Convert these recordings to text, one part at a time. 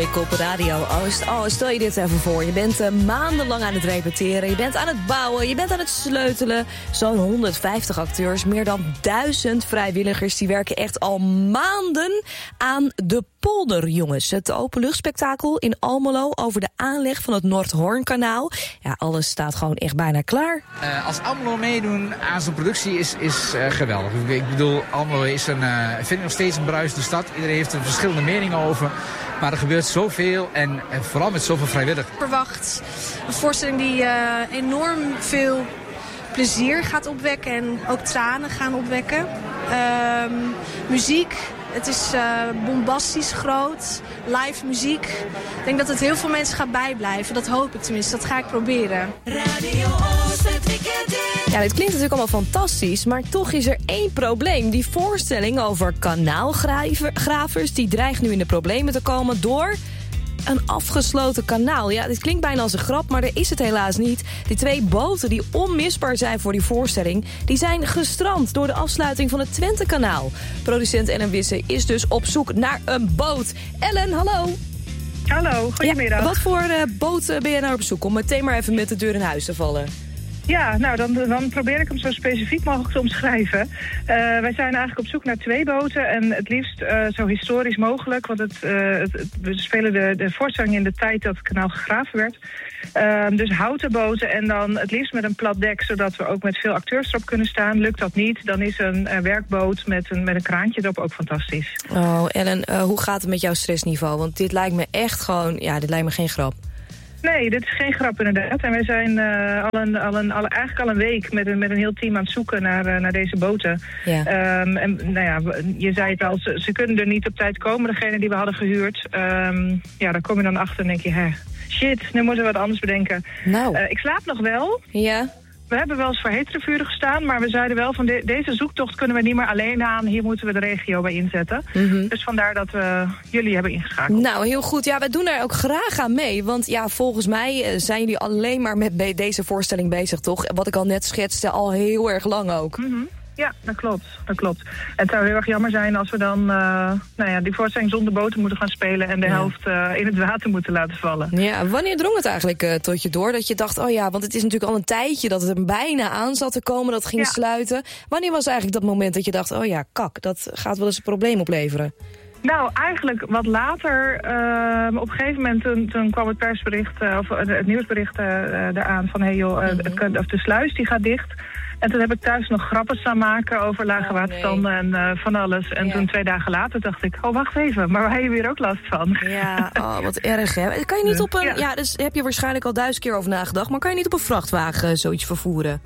ik op Radio Oost. Oh, stel je dit even voor. Je bent maandenlang aan het repeteren. Je bent aan het bouwen. Je bent aan het sleutelen. Zo'n 150 acteurs. Meer dan 1000 vrijwilligers. Die werken echt al maanden aan de polder, jongens. Het openluchtspektakel in Almelo over de aanleg van het Noordhoornkanaal. Ja, alles staat gewoon echt bijna klaar. Als Almelo meedoen aan zo'n productie is geweldig. Ik bedoel, Almelo is vind ik nog steeds een bruisende stad. Iedereen heeft er verschillende meningen over. Maar er gebeurt zoveel en vooral met zoveel vrijwilligers. Ik verwacht een voorstelling die enorm veel plezier gaat opwekken en ook tranen gaan opwekken. Muziek. Het is bombastisch groot, live muziek. Ik denk dat het heel veel mensen gaat bijblijven. Dat hoop ik tenminste, dat ga ik proberen. Radio Oost, het weekend. Ja, dit klinkt natuurlijk allemaal fantastisch, maar toch is er één probleem. Die voorstelling over kanaalgravers, die dreigt nu in de problemen te komen door een afgesloten kanaal. Ja, dit klinkt bijna als een grap, maar dat is het helaas niet. Die 2 boten die onmisbaar zijn voor die voorstelling, die zijn gestrand door de afsluiting van het Twentekanaal. Producent Ellen Wisse is dus op zoek naar een boot. Ellen, hallo. Hallo, goedemiddag. Ja, wat voor boot ben je nou op zoek om meteen maar even met de deur in huis te vallen? Ja, nou dan probeer ik hem zo specifiek mogelijk te omschrijven. Wij zijn eigenlijk op zoek naar 2 boten en het liefst zo historisch mogelijk. Want we spelen de voorstelling in de tijd dat het kanaal gegraven werd. Dus houten boten en dan het liefst met een plat dek, zodat we ook met veel acteurs erop kunnen staan. Lukt dat niet, dan is een werkboot met een kraantje erop ook fantastisch. Oh, Ellen, hoe gaat het met jouw stressniveau? Want dit lijkt me echt gewoon, dit lijkt me geen grap. Nee, dit is geen grap inderdaad. En wij zijn eigenlijk al een week met een heel team aan het zoeken naar deze boten. Ja. En nou ja, je zei het al, ze kunnen er niet op tijd komen, degene die we hadden gehuurd. Daar kom je dan achter en denk je, shit, nu moeten we wat anders bedenken. Nou. Ik slaap nog wel. Ja. We hebben wel eens voor heterovuren gestaan, maar we zeiden wel van deze zoektocht kunnen we niet meer alleen aan. Hier moeten we de regio bij inzetten. Mm-hmm. Dus vandaar dat we jullie hebben ingeschakeld. Nou, heel goed. Ja, wij doen daar ook graag aan mee. Want ja, volgens mij zijn jullie alleen maar met deze voorstelling bezig, toch? Wat ik al net schetste, al heel erg lang ook. Mm-hmm. Ja, dat klopt. Het zou heel erg jammer zijn als we dan die voorstelling zonder boten moeten gaan spelen en de helft in het water moeten laten vallen. Ja, wanneer drong het eigenlijk tot je door dat je dacht, want het is natuurlijk al een tijdje dat het er bijna aan zat te komen, dat het ging sluiten. Wanneer was eigenlijk dat moment dat je dacht, dat gaat wel eens een probleem opleveren? Nou, eigenlijk wat later. Op een gegeven moment toen kwam het persbericht, of het nieuwsbericht eraan van de sluis die gaat dicht. En toen heb ik thuis nog grappen staan maken over lage waterstanden en van alles. En toen 2 dagen later dacht ik, wacht even, maar wij hebben hier ook last van. Ja, wat erg hè. Kan je niet op een, dus heb je waarschijnlijk al 1000 keer over nagedacht, maar kan je niet op een vrachtwagen zoiets vervoeren?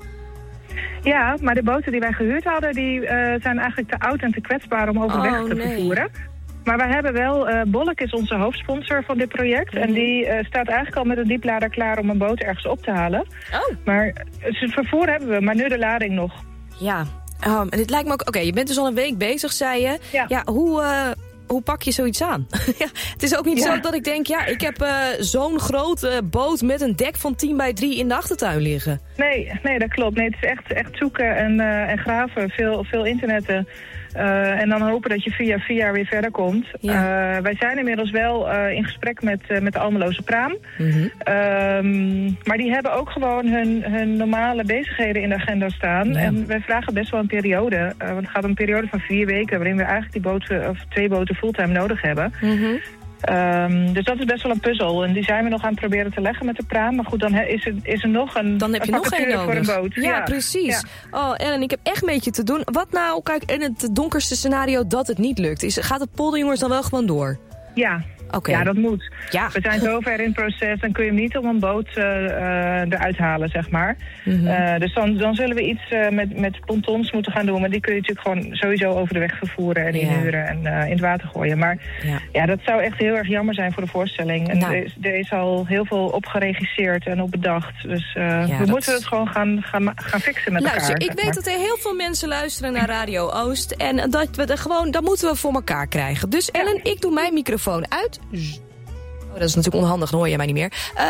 Ja, maar de boten die wij gehuurd hadden, die zijn eigenlijk te oud en te kwetsbaar om overweg te vervoeren. Maar wij hebben wel, Bollek is onze hoofdsponsor van dit project. Mm-hmm. En die staat eigenlijk al met een dieplader klaar om een boot ergens op te halen. Oh. Maar het vervoer hebben we, maar nu de lading nog. Ja, en dit lijkt me ook... Oké, je bent dus al een week bezig, zei je. Ja, hoe pak je zoiets aan? Het is ook niet zo dat ik denk, ik heb zo'n grote boot met een dek van 10 bij 3 in de achtertuin liggen. Nee, dat klopt. Nee, het is echt zoeken en graven, veel internetten. En dan hopen dat je via weer verder komt. Ja. Wij zijn inmiddels wel in gesprek met de Almeloze Praam. Mm-hmm. Maar die hebben ook gewoon hun normale bezigheden in de agenda staan. Ja. En wij vragen best wel een periode. Want het gaat om een periode van 4 weken... waarin we eigenlijk die boten, of 2 boten fulltime nodig hebben. Mm-hmm. Dus dat is best wel een puzzel. En die zijn we nog aan het proberen te leggen met de praam. Maar goed, dan is er nog een dan heb je nog geen nodig voor een boot. Ja, precies. Ja. Oh, Ellen, ik heb echt een beetje te doen. Wat nou, kijk, in het donkerste scenario dat het niet lukt. Gaat het polderjongens dan wel gewoon door? Ja. Okay. Ja, dat moet. Ja. We zijn zo ver in het proces, dan kun je hem niet op een boot eruit halen, zeg maar. Mm-hmm. Dus dan zullen we iets met pontons moeten gaan doen. Maar die kun je natuurlijk gewoon sowieso over de weg vervoeren en inhuren en in het water gooien. Maar dat zou echt heel erg jammer zijn voor de voorstelling. En er is al heel veel op geregisseerd en op bedacht. Dus we moeten het gewoon gaan fixen met elkaar. Luister, ik weet dat er heel veel mensen luisteren naar Radio Oost. En dat moeten we voor elkaar krijgen. Dus Ellen, ik doe mijn microfoon uit. Dat is natuurlijk onhandig, dan hoor je mij niet meer.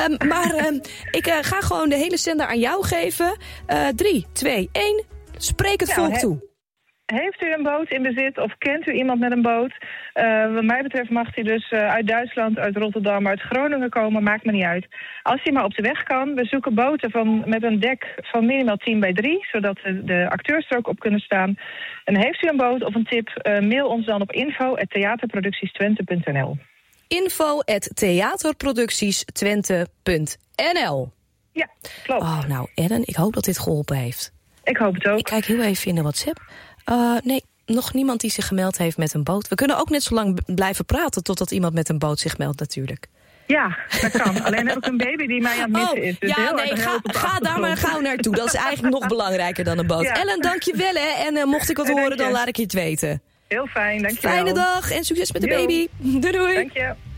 Ik ga gewoon de hele zender aan jou geven. 3, 2, 1. Spreek het volk toe. heeft u een boot in bezit of kent u iemand met een boot? Wat mij betreft mag hij dus uit Duitsland, uit Rotterdam, uit Groningen komen, maakt me niet uit. Als hij maar op de weg kan. We zoeken boten met een dek van minimaal 10x3, zodat de acteurs er ook op kunnen staan. En heeft u een boot of een tip, mail ons dan op info@theaterproductiestwente.nl. info@theaterproductiestwente.nl. Ja, klopt. Oh, nou, Ellen, ik hoop dat dit geholpen heeft. Ik hoop het ook. Ik kijk heel even in de WhatsApp. Nee, nog niemand die zich gemeld heeft met een boot. We kunnen ook net zo lang blijven praten totdat iemand met een boot zich meldt natuurlijk. Ja, dat kan. Alleen heb ik een baby die mij aan het missen is. Dus ja, nee, ga daar maar gauw naartoe. Dat is eigenlijk nog belangrijker dan een boot. Ja. Ellen, dank je wel, hè. En mocht ik wat horen, dan laat ik je het weten. Heel fijn, dank je wel. Fijne dag en succes met de baby. Doei, doei. Dank je.